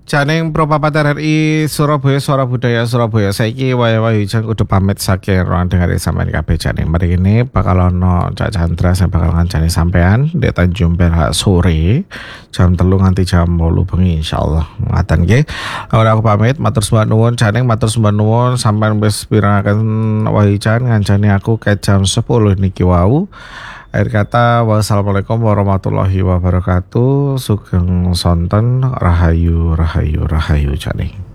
Janing Pro Papat RRI Surabaya Suara Budaya Surabaya saiki waya-waya jan kudu pamit saking ruang dengar sampean kabeh janing. Mari ini bakal ono Cak Chandra sing bakal ngancani sampean di Tanjung Perak sore jam 3 nganti jam 8 bengi insyaallah. Ngaten nggih. Ora aku pamit matur sembah nuwun janing matur sembah nuwun sampean wis pirangaken wahijan ngancani aku ke jam 10 niki wau. Akhir kata wassalamualaikum warahmatullahi wabarakatuh. Sugeng sonten rahayu rahayu rahayu janing.